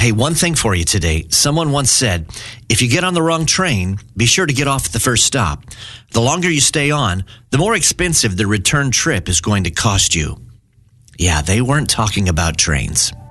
Hey, one thing for you today. Someone once said, if you get on the wrong train, be sure to get off at the first stop. The longer you stay on, the more expensive the return trip is going to cost you. Yeah, they weren't talking about trains.